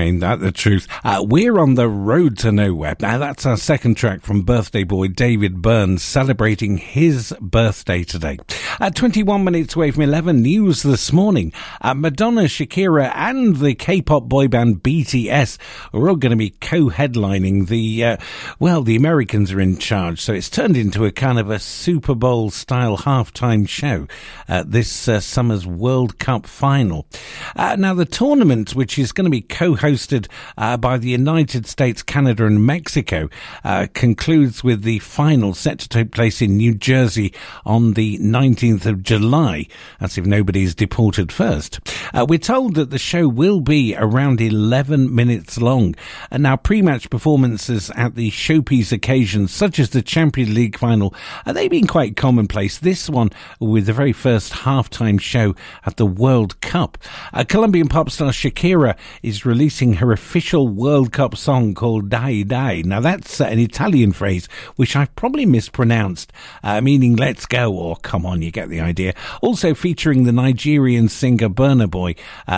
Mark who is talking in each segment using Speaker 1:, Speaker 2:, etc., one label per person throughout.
Speaker 1: ain't that the truth? We're on the road to nowhere. Now, that's our second track from birthday boy David Byrne, celebrating his birthday today. 21 minutes away from 11, news this morning. Madonna, Shakira and the K-pop boy band BTS are all going to be co-headlining the Americans are in charge, so it's turned into a kind of a Super Bowl style halftime show this summer's World Cup final. Now, the tournament, which is going to be co-hosted by the United States, Canada and Mexico, concludes with the final set to take place in New Jersey on the 19th of July. That's if nobody's deported first. We're told that the show will be around 11 minutes long. And now, pre-match performances at the showpiece occasions, such as the Champions League final, they've been quite commonplace. This one with the very first halftime show at the World Cup. Colombian pop star Shakira is releasing her official World Cup song called Dai Dai. Now, that's an Italian phrase, which I've probably mispronounced, meaning let's go, or come on, you get the idea. Also featuring the Nigerian singer Burna Boy.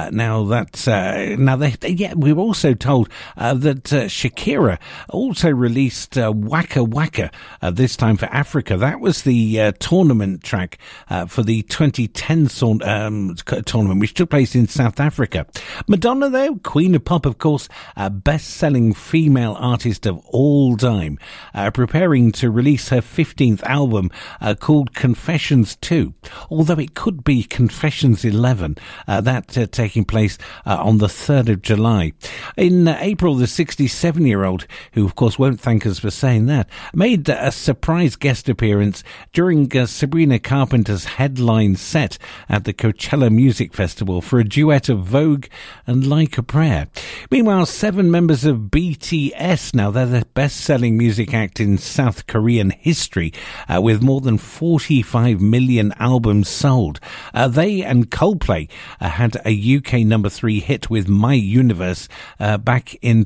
Speaker 1: We're also told that Shakira also released Waka Waka, this time for Africa. That was the tournament track for the 2010 tournament, which took place in South Africa. Madonna, though, Queen of Pop, of course, best-selling female artist of all time, preparing to release her 15th album called Confessions 2, although it could be Confessions 11, that taking place on the 3rd of July. In April, the 67-year-old, who of course won't thank us for saying that, made a surprise guest appearance during Sabrina Carpenter's headline set at the Coachella Music Festival for a duet of Vogue and Like a Prayer. Meanwhile, 7 members of BTS, now they're the best-selling music act in South Korean history, with more than 45 million albums sold. They and Coldplay had a UK number 3 hit with My Universe back in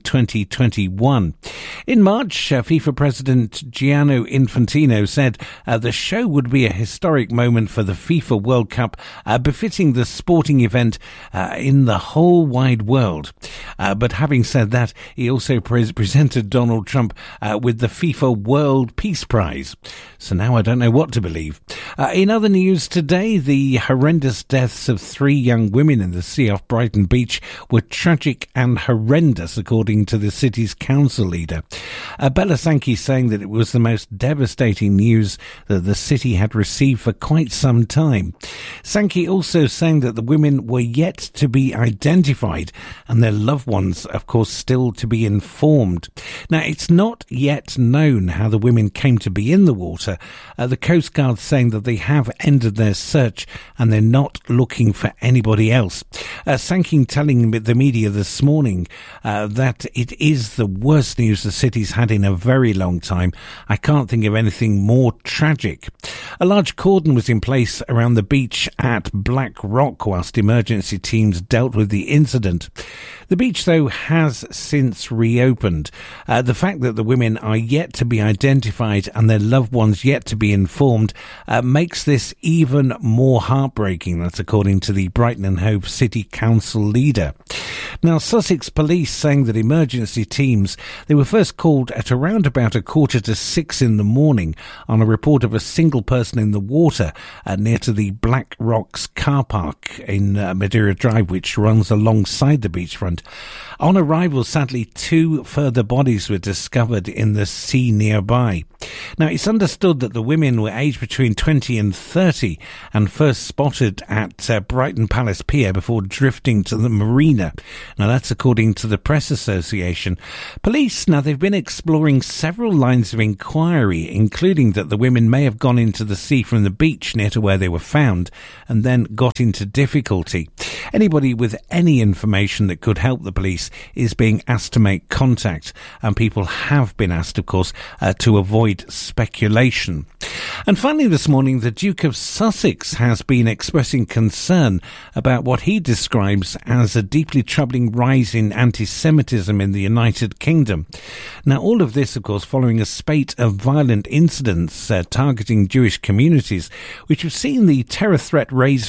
Speaker 1: 2021. In March, FIFA President Gianni Infantino said the show would be a historic moment for the FIFA World Cup, befitting the sporting event in the whole wide world. But having said that, he also presented Donald Trump with the FIFA World Peace Prize. So now I don't know what to believe. In other news today, the horrendous deaths of 3 young women in the sea off Brighton Beach were tragic and horrendous, according to the city's council leader. Bella Sankey saying that it was the most devastating news that the city had received for quite some time. Sankey also saying that the women were yet to be identified and their loved ones, of course, still to be informed. Now, it's not yet known how the women came to be in the water. The Coast Guard saying that they have ended their search and they're not looking for anybody else. Sankey telling the media this morning that it is the worst news the city's had in a very long time. I can't think of anything more tragic. A large cordon was in place around the beach at Black Rock whilst emergency teams dealt with the incident. The beach, though, has since reopened. The fact that the women are yet to be identified and their loved ones yet to be informed makes this even more heartbreaking. That's according to the Brighton and Hove City Council leader. Now, Sussex Police saying that emergency teams, they were first called at around about 5:45 in the morning on a report of a single person in the water near to the Black Rocks car park in Madeira Drive, which runs alongside the beachfront. On arrival, sadly, 2 further bodies were discovered in the sea nearby. Now, it's understood that the women were aged between 20 and 30 and first spotted at Brighton Palace Pier before drifting to the marina. Now, that's according to the Press Association. Police, now, they've been exploring several lines of inquiry, including that the women may have gone into the sea from the beach near to where they were found and then got into difficulty. Anybody with any information that could help the police is being asked to make contact, and people have been asked, of course, to avoid avoid speculation. And finally this morning, the Duke of Sussex has been expressing concern about what he describes as a deeply troubling rise in anti-Semitism in the United Kingdom. Now, all of this, of course, following a spate of violent incidents targeting Jewish communities, which have seen the terror threat raised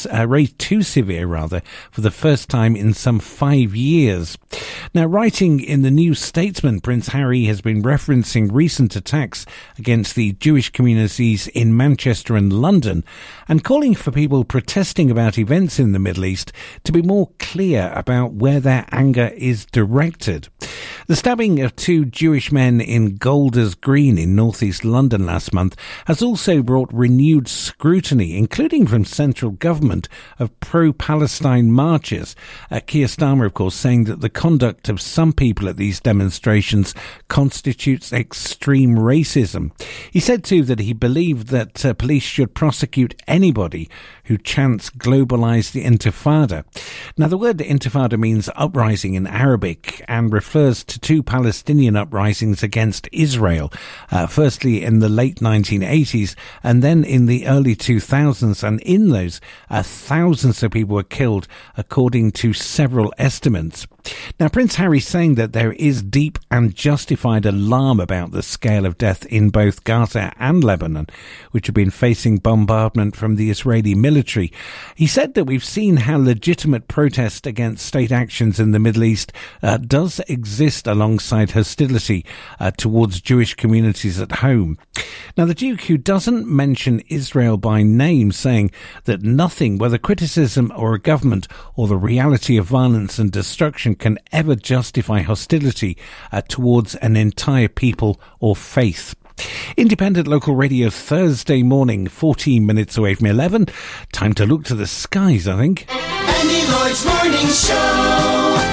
Speaker 1: too severe, for the first time in some 5 years. Now, writing in the New Statesman, Prince Harry has been referencing recent attacks against the Jewish communities in Manchester and London, and calling for people protesting about events in the Middle East to be more clear about where their anger is directed. The stabbing of 2 Jewish men in Golders Green in northeast London last month has also brought renewed scrutiny, including from central government, of pro-Palestine marches. Keir Starmer, of course, saying that the conduct of some people at these demonstrations constitutes extreme racism. He said too that he believed that police should prosecute anybody who chants "globalize the Intifada." Now, the word Intifada means uprising in Arabic and refers to 2 Palestinian uprisings against Israel, firstly in the late 1980s and then in the early 2000s, and in those thousands of people were killed according to several estimates. Now, Prince Harry saying that there is deep and justified alarm about the scale of death in both Gaza and Lebanon, which have been facing bombardment from the Israeli military. He said that we've seen how legitimate protest against state actions in the Middle East does exist alongside hostility towards Jewish communities at home. Now, the Duke, who doesn't mention Israel by name, saying that nothing, whether criticism or a government or the reality of violence and destruction, can ever justify hostility towards an entire people or faith. Independent Local Radio Thursday morning, 14 minutes away from 11. Time to look to the skies, I think.
Speaker 2: Andy Lloyd's Morning Show.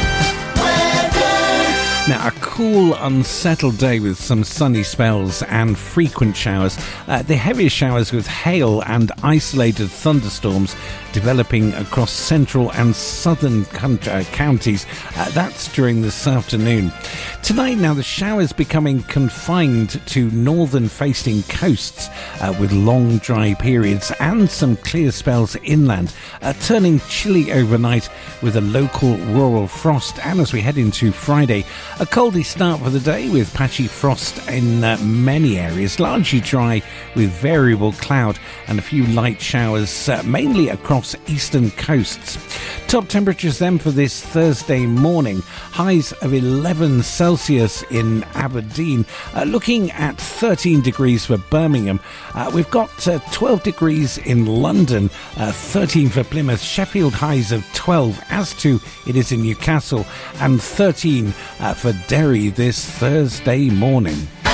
Speaker 1: Now, a cool, unsettled day with some sunny spells and frequent showers. The heaviest showers with hail and isolated thunderstorms developing across central and southern counties. That's during this afternoon. Tonight, now, the showers becoming confined to northern-facing coasts with long, dry periods and some clear spells inland, turning chilly overnight with a local rural frost. And as we head into Friday, a coldy start for the day with patchy frost in many areas, largely dry with variable cloud and a few light showers, mainly across eastern coasts. Top temperatures then for this Thursday morning, highs of 11 Celsius in Aberdeen, looking at 13 degrees for Birmingham. We've got 12 degrees in London, 13 for Plymouth, Sheffield highs of 12, as too it is in Newcastle, and 13 for Derry this Thursday morning.